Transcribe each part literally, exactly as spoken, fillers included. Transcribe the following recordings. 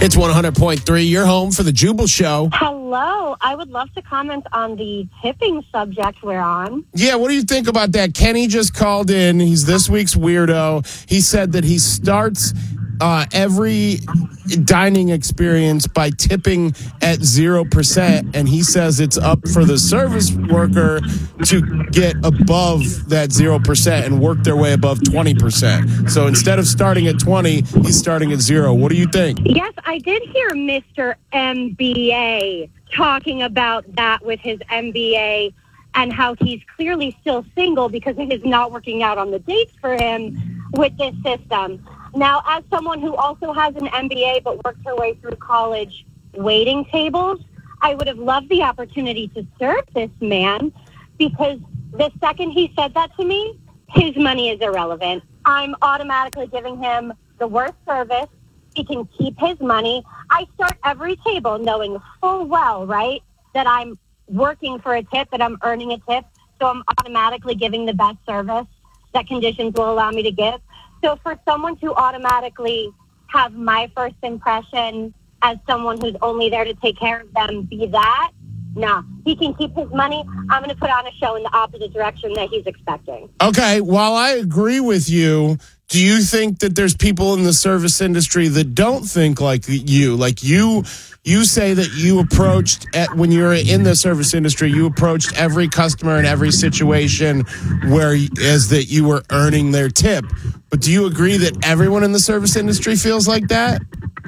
It's one hundred point three, your home for the Jubal Show. Hello. I would love to comment on the tipping subject we're on. Yeah, what do you think about that? Kenny just called in. He's this week's weirdo. He said that he starts uh, every dining experience by tipping at zero percent, and he says it's up for the service worker to get above that zero percent and work their way above twenty percent. So instead of starting at twenty, he's starting at zero. What do you think? Yes, I did hear Mister M B A talking about that with his M B A and how he's clearly still single because it is not working out on the dates for him with this system. Now, as someone who also has an M B A but worked her way through college waiting tables, I would have loved the opportunity to serve this man because the second he said that to me, his money is irrelevant. I'm automatically giving him the worst service. He can keep his money. I start every table knowing full well, right, that I'm working for a tip, that I'm earning a tip, so I'm automatically giving the best service that conditions will allow me to give. So for someone to automatically have my first impression as someone who's only there to take care of them be that, no, he can keep his money. I'm going to put on a show in the opposite direction that he's expecting. Okay, while I agree with you, do you think that there's people in the service industry that don't think like you? Like you, you say that you approached, at, when you were in the service industry, you approached every customer in every situation where as that you were earning their tip. But do you agree that everyone in the service industry feels like that?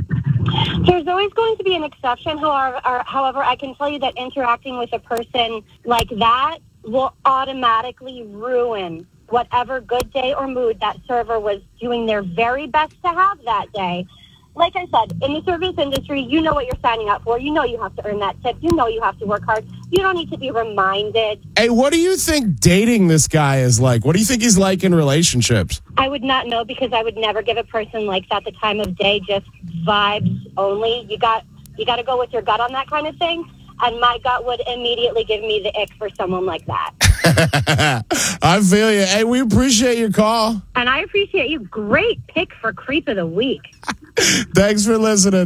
There's always going to be an exception. However, or, however, I can tell you that interacting with a person like that will automatically ruin whatever good day or mood that server was doing their very best to have that day. Like I said, in the service industry, you know what you're signing up for. You know you have to earn that tip. You know you have to work hard. You don't need to be reminded. Hey, what do you think dating this guy is like? What do you think he's like in relationships? I would not know because I would never give a person like that the time of day, just vibes only. You got you got to go with your gut on that kind of thing. And my gut would immediately give me the ick for someone like that. I feel you. Hey, we appreciate your call. And I appreciate you. Great pick for Creep of the Week. Thanks for listening.